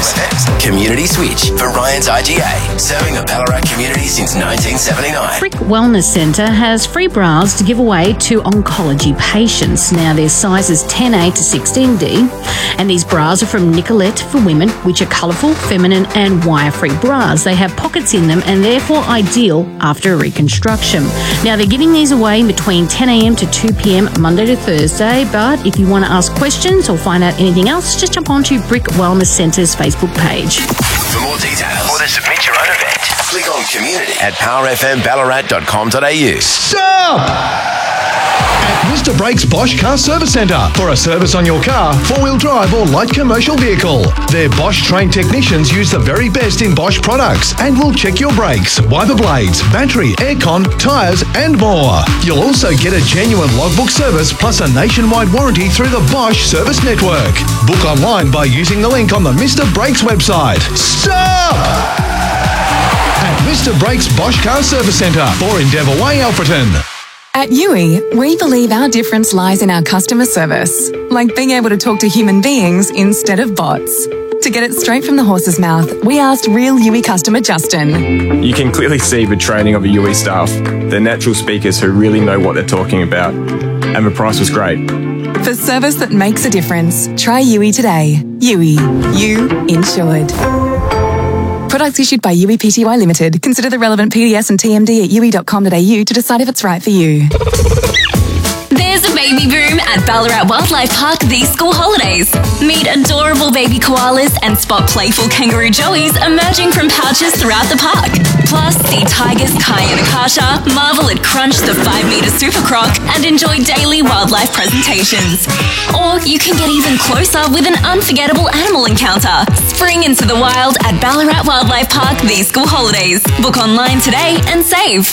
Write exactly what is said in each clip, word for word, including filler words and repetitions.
Community Switch for Ryan's I G A, serving the Ballarat community since nineteen seventy-nine. Frick Wellness Centre has free bras to give away to oncology patients. Now, there's sizes ten A to sixteen D, and these bras are from Nicolette for women, which are colourful, feminine and wire-free bras. They have pockets in them and therefore ideal after a reconstruction. Now, they're giving these away between ten A M to two P M Monday to Thursday, but if you want to ask questions or find out anything else, just jump onto Frick Wellness Centre's Facebook page. For more details or to submit your own event, click on community at power f m ballarat dot com dot a u. Stop! At Mister Brakes Bosch Car Service Centre for a service on your car, four-wheel drive or light commercial vehicle. Their Bosch-trained technicians use the very best in Bosch products and will check your brakes, wiper blades, battery, aircon, tyres and more. You'll also get a genuine logbook service plus a nationwide warranty through the Bosch Service Network. Book online by using the link on the Mister Brakes website. Stop! At Mister Brakes Bosch Car Service Centre for Endeavour Way, Alfreton. At U I, we believe our difference lies in our customer service, like being able to talk to human beings instead of bots. To get it straight from the horse's mouth, we asked real U I customer Justin. You can clearly see the training of the U I staff. They're natural speakers who really know what they're talking about. And the price was great. For service that makes a difference, try U I today. U I. You insured. Products issued by U I Pty Limited. Consider the relevant P D S and T M D at u i dot com dot a u to decide if it's right for you. There's a baby boom at Ballarat Wildlife Park these school holidays. Meet adorable baby koalas and spot playful kangaroo joeys emerging from pouches throughout the park. Plus, see tigers Kai and Akasha, marvel at Crunch the five metre super croc, and enjoy daily wildlife presentations. Or you can get even closer with an unforgettable animal encounter. Spring into the wild at Ballarat Wildlife Park these school holidays. Book online today and save.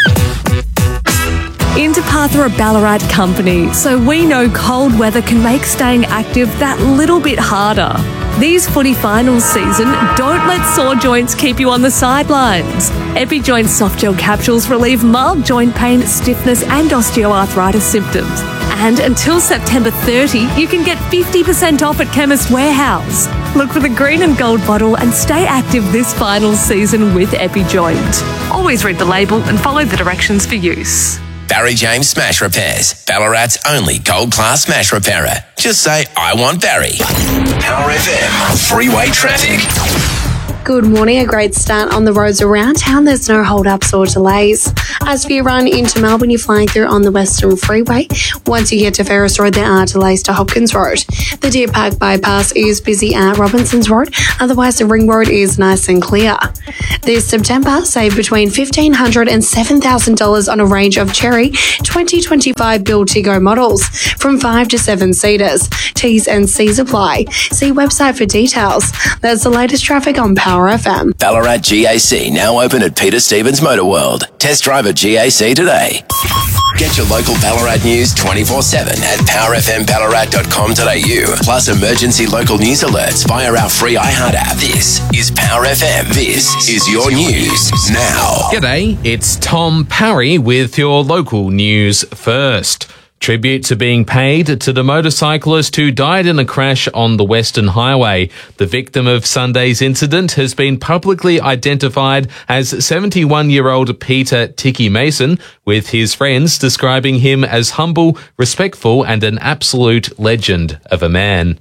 Interpath are a Ballarat company, so we know cold weather can make staying active that little bit harder. These footy finals season, don't let sore joints keep you on the sidelines. EpiJoint soft gel capsules relieve mild joint pain, stiffness and osteoarthritis symptoms. And until September thirtieth, you can get fifty percent off at Chemist Warehouse. Look for the green and gold bottle and stay active this finals season with EpiJoint. Always read the label and follow the directions for use. Barry James Smash Repairs, Ballarat's only gold-class smash repairer. Just say, I want Barry. Power F M, freeway traffic. Good morning. A great start on the roads around town. There's no hold-ups or delays. As for your run into Melbourne, you're flying through on the Western Freeway. Once you get to Ferris Road, there are delays to Hopkins Road. The Deer Park bypass is busy at Robinsons Road. Otherwise, the Ring Road is nice and clear. This September, save between fifteen hundred dollars and seven thousand dollars on a range of Cherry twenty twenty-five Build to Go models from five to seven seaters. T's and C's apply. See website for details. That's the latest traffic on Power F M. Ballarat G A C now open at Peter Stevens Motor World. Test drive a G A C today. Get your local Ballarat news twenty-four seven at power f m ballarat dot com dot a u. Plus emergency local news alerts via our free iHeart app. This is Power F M. This is your news now. G'day, it's Tom Parry with your local news first. Tributes are being paid to the motorcyclist who died in a crash on the Western Highway. The victim of Sunday's incident has been publicly identified as seventy-one-year-old Peter Ticky Mason, with his friends describing him as humble, respectful and an absolute legend of a man.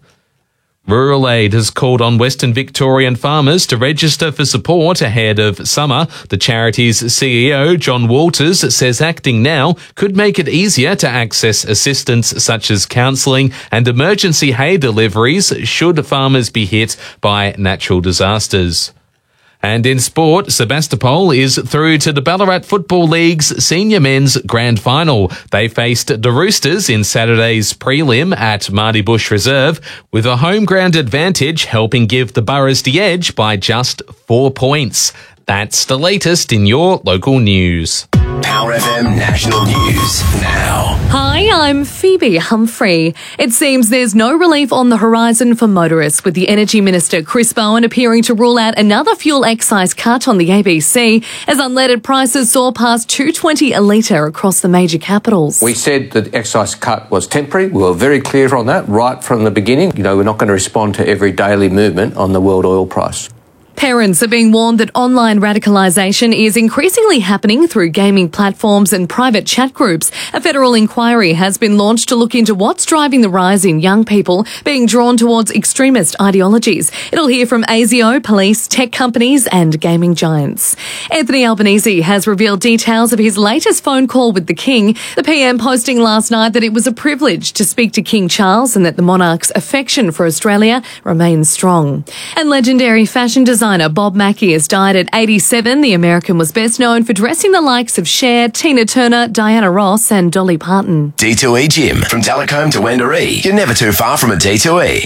Rural Aid has called on Western Victorian farmers to register for support ahead of summer. The charity's C E O, John Walters, says acting now could make it easier to access assistance such as counselling and emergency hay deliveries should farmers be hit by natural disasters. And in sport, Sebastopol is through to the Ballarat Football League's Senior Men's Grand Final. They faced the Roosters in Saturday's prelim at Mardy Bush Reserve, with a home ground advantage helping give the Boroughs the edge by just four points. That's the latest in your local news. Power F M National News now. Hi, I'm Phoebe Humphrey. It seems there's no relief on the horizon for motorists, with the Energy Minister Chris Bowen appearing to rule out another fuel excise cut on the A B C as unleaded prices soar past two dollars twenty a litre across the major capitals. We said that the excise cut was temporary. We were very clear on that right from the beginning. You know, we're not going to respond to every daily movement on the world oil price. Parents are being warned that online radicalisation is increasingly happening through gaming platforms and private chat groups. A federal inquiry has been launched to look into what's driving the rise in young people being drawn towards extremist ideologies. It'll hear from A S I O, police, tech companies and gaming giants. Anthony Albanese has revealed details of his latest phone call with the King. The P M posting last night that it was a privilege to speak to King Charles and that the monarch's affection for Australia remains strong. And legendary fashion designer Designer Bob Mackie has died at eighty-seven. The American was best known for dressing the likes of Cher, Tina Turner, Diana Ross and Dolly Parton. D two E Gym. From Telecombe to Wendouree. You're never too far from a D two E.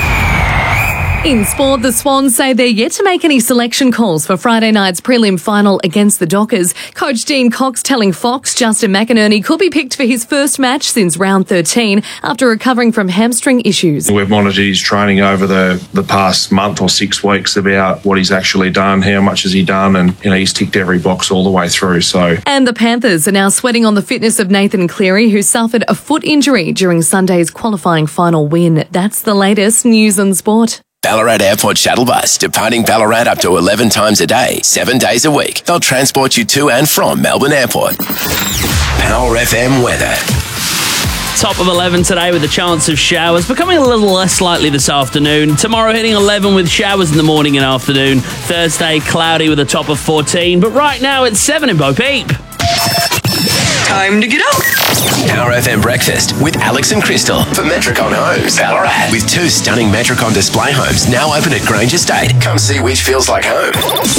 In sport, the Swans say they're yet to make any selection calls for Friday night's prelim final against the Dockers. Coach Dean Cox telling Fox Justin McInerney could be picked for his first match since round thirteen after recovering from hamstring issues. We've monitored his training over the, the past month or six weeks about what he's actually done, how much has he done, and you know he's ticked every box all the way through. So, And the Panthers are now sweating on the fitness of Nathan Cleary, who suffered a foot injury during Sunday's qualifying final win. That's the latest news and sport. Ballarat Airport Shuttle Bus, departing Ballarat up to eleven times a day, seven days a week. They'll transport you to and from Melbourne Airport. Power F M weather. Top of eleven today with a chance of showers, becoming a little less likely this afternoon. Tomorrow hitting eleven with showers in the morning and afternoon. Thursday cloudy with a top of fourteen, but right now it's seven in Bo Peep. Time to get up. Power F M Breakfast with Alex and Crystal for Metricon Homes, Ballarat. With two stunning Metricon display homes now open at Grange Estate. Come see which feels like home.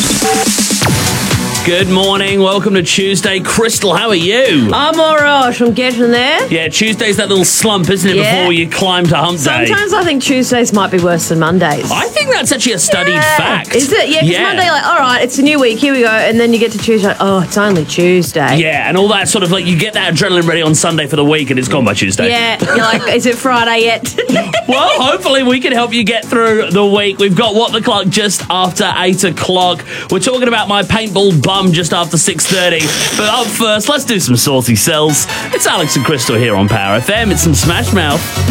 Good morning, welcome to Tuesday. Crystal, how are you? I'm alright, I'm getting there. Yeah, Tuesday's that little slump, isn't it, Yeah. before you climb to hump day? Sometimes I think Tuesdays might be worse than Mondays. I think that's actually a studied Yeah. fact. Is it? Yeah, because Yeah. Monday, like, alright, it's a new week, here we go, and then you get to Tuesday, like, oh, it's only Tuesday. Yeah, and all that sort of like, you get that adrenaline ready on Sunday for the week and it's gone by Tuesday. Yeah, you're like, is it Friday yet? Well, hopefully we can help you get through the week. We've got What the Clock just after eight o'clock. We're talking about my paintball bum just after six thirty. But up first, let's do some saucy cells. It's Alex and Crystal here on Power F M. It's some Smash Mouth.